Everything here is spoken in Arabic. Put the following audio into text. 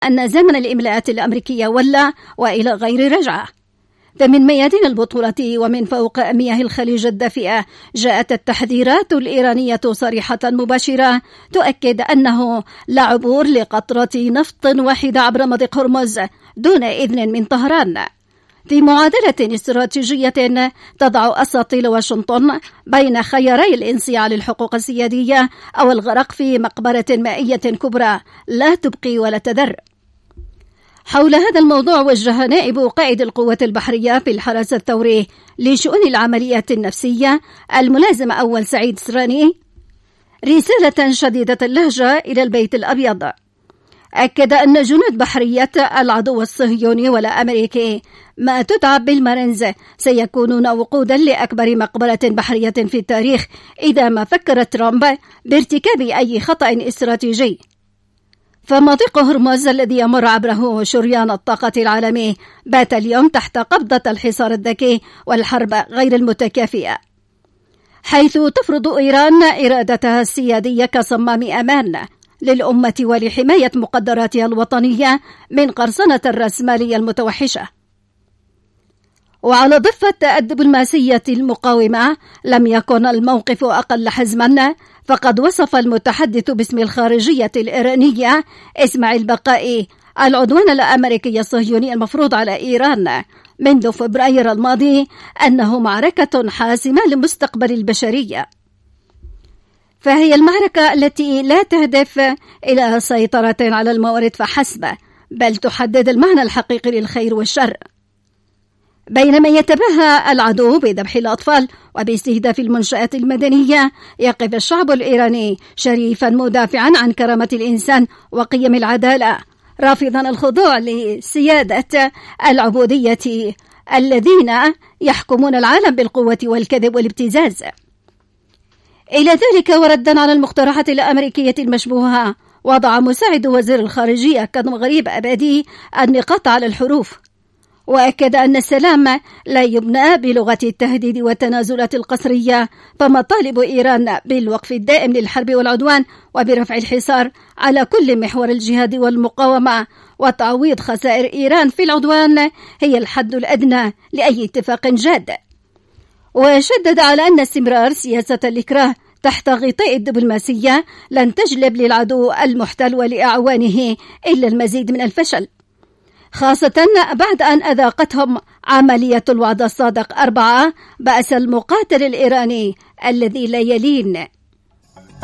أن زمن الإملاءات الأمريكية ولى وإلى غير رجعة. فمن ميادين البطولة ومن فوق مياه الخليج الدافئة جاءت التحذيرات الإيرانية صريحة مباشرة تؤكد أنه لا عبور لقطرة نفط واحدة عبر مضيق هرمز دون إذن من طهران، في معادلة استراتيجية تضع أساطيل واشنطن بين خياري الانصياع للحقوق السيادية أو الغرق في مقبرة مائية كبرى لا تبقي ولا تذر. حول هذا الموضوع وجه نائب قائد القوة البحرية في الحرس الثوري لشؤون العمليات النفسية الملازم أول سعيد سراني رسالة شديدة اللهجة إلى البيت الأبيض. أكد أن جنود بحرية العدو الصهيوني والأمريكي ما تدعى بالمارينز سيكونون وقودا لأكبر مقبرة بحرية في التاريخ إذا ما فكر ترامب بارتكاب أي خطأ استراتيجي. فمضيق هرمز الذي يمر عبره شريان الطاقة العالمي بات اليوم تحت قبضة الحصار الذكي والحرب غير المتكافئة، حيث تفرض إيران إرادتها السيادية كصمام أمان للأمة ولحماية مقدراتها الوطنية من قرصنة الرأسمالية المتوحشة. وعلى ضفة الدبلوماسية المقاومة لم يكن الموقف أقل حزما، فقد وصف المتحدث باسم الخارجية الإيرانية إسماعيل بقائي العدوان الأمريكي الصهيوني المفروض على إيران منذ فبراير الماضي أنه معركة حاسمة لمستقبل البشرية. فهي المعركة التي لا تهدف إلى سيطرة على الموارد فحسب، بل تحدد المعنى الحقيقي للخير والشر. بينما يتباهى العدو بذبح الأطفال وباستهداف المنشآت المدنية، يقف الشعب الإيراني شريفا مدافعا عن كرامة الإنسان وقيم العدالة، رافضا الخضوع لسيادة العبودية الذين يحكمون العالم بالقوة والكذب والابتزاز. إلى ذلك وردا على المقترحات الأمريكية المشبوهة، وضع مساعد وزير الخارجية كاظم غريب أبادي النقاط على الحروف، وأكد أن السلام لا يبنى بلغة التهديد والتنازلات القسرية، فمطالب إيران بالوقف الدائم للحرب والعدوان وبرفع الحصار على كل محور الجهاد والمقاومة وتعويض خسائر إيران في العدوان هي الحد الأدنى لأي اتفاق جاد. وشدد على أن استمرار سياسة الإكراه تحت غطاء الدبلوماسية لن تجلب للعدو المحتل ولأعوانه إلا المزيد من الفشل، خاصة بعد أن أذاقتهم عملية الوعد الصادق 4 بأس المقاتل الإيراني الذي لا يلين.